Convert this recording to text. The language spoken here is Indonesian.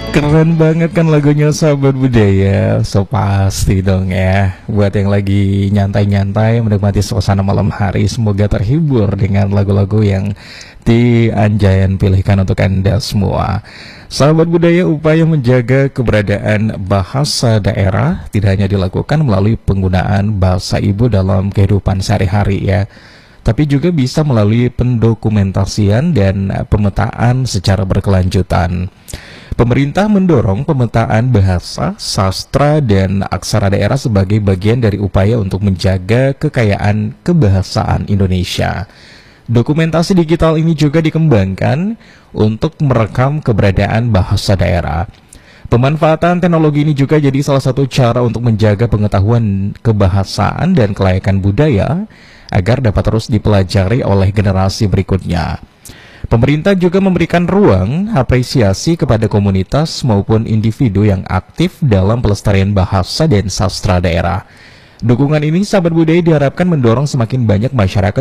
Keren banget kan lagunya sahabat budaya. So pasti dong ya, buat yang lagi nyantai-nyantai menikmati suasana malam hari, semoga terhibur dengan lagu-lagu yang di Anjayan pilihkan untuk Anda semua. Sahabat budaya, upaya menjaga keberadaan bahasa daerah tidak hanya dilakukan melalui penggunaan bahasa ibu dalam kehidupan sehari-hari ya, tapi juga bisa melalui pendokumentasian dan pemetaan secara berkelanjutan. Pemerintah mendorong pemetaan bahasa, sastra, dan aksara daerah sebagai bagian dari upaya untuk menjaga kekayaan kebahasaan Indonesia. Dokumentasi digital ini juga dikembangkan untuk merekam keberadaan bahasa daerah. Pemanfaatan teknologi ini juga jadi salah satu cara untuk menjaga pengetahuan kebahasaan dan kelayakan budaya agar dapat terus dipelajari oleh generasi berikutnya. Pemerintah juga memberikan ruang apresiasi kepada komunitas maupun individu yang aktif dalam pelestarian bahasa dan sastra daerah. Dukungan ini sahabat budaya diharapkan mendorong semakin banyak masyarakat